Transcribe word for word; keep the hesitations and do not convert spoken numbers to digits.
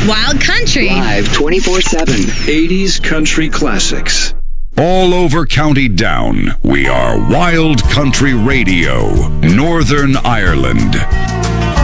Wild Country. Live twenty-four seven. eighties country classics. All over County Down, we are Wild Country Radio, Northern Ireland.